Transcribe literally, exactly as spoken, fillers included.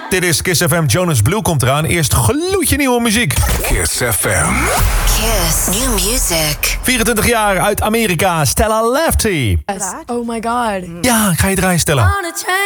Dit is Kiss F M. Jonas Blue komt eraan. Eerst gloedje nieuwe muziek. Kiss F M. Kiss. New music. vierentwintig jaar uit Amerika. Stella Lefty. Oh my god. Ja, ik ga je draaien, Stella.